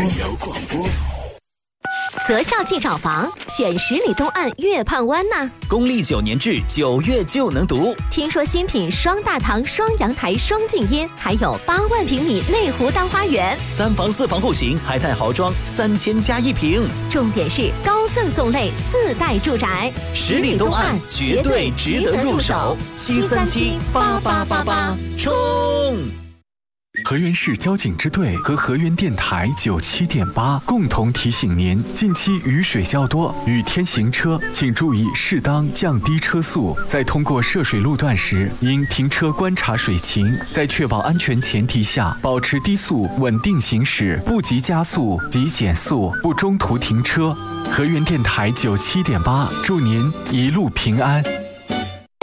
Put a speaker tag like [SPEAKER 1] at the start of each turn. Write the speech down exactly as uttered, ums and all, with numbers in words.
[SPEAKER 1] 有广播。
[SPEAKER 2] 择校即找房，选十里东岸月畔湾呐。
[SPEAKER 3] 公立九年制，九月就能读。
[SPEAKER 2] 听说新品双大堂、双阳台、双静音，还有八万平米内湖大花园，
[SPEAKER 3] 三房四房户型，还带豪装，三千加一平。
[SPEAKER 2] 重点是高赠送类四代住宅，
[SPEAKER 3] 十里东岸绝对值得入手。七三七八八八八，冲！
[SPEAKER 4] 河源市交警支队和河源电台九七点八共同提醒您：近期雨水较多，雨天行车请注意适当降低车速，在通过涉水路段时，应停车观察水情，在确保安全前提下，保持低速稳定行驶，不急加速，急减速，不中途停车。河源电台九七点八，祝您一路平安。